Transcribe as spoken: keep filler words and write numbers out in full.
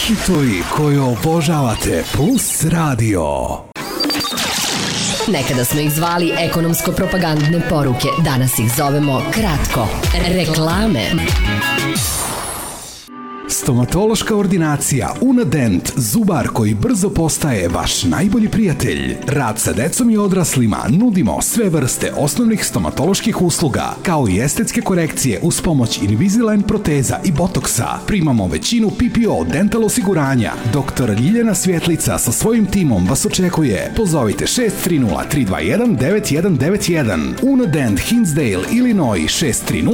Hitovi koje obožavate plus radio. Nekada smo ih zvali ekonomsko-propagandne poruke, danas ih zovemo kratko reklame. Stomatološka ordinacija Unadent, zubar koji brzo postaje vaš najbolji prijatelj. Rad sa decom i odraslima, nudimo sve vrste osnovnih stomatoloških usluga, kao i estetske korekcije uz pomoć Invisalign proteza i botoksa. Primamo većinu P P O dental osiguranja. Doktor Ljiljana Svjetlica sa svojim timom vas očekuje. Pozovite šest tri nula tri dva jedan devet jedan devet jedan. Unadent, Hinsdale, Illinois šest tri nula